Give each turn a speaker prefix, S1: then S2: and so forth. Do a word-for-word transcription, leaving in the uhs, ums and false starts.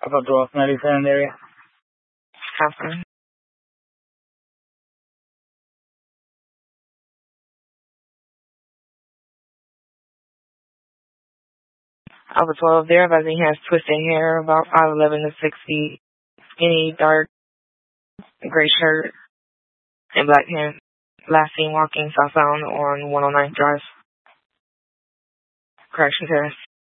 S1: About twelve ninety-seven area.
S2: Copy. Alpha twelve there, advising he has twisted hair, about five eleven to six feet, skinny, dark, gray shirt, and black pants. Last seen walking southbound on one oh ninth Drive. Correction test.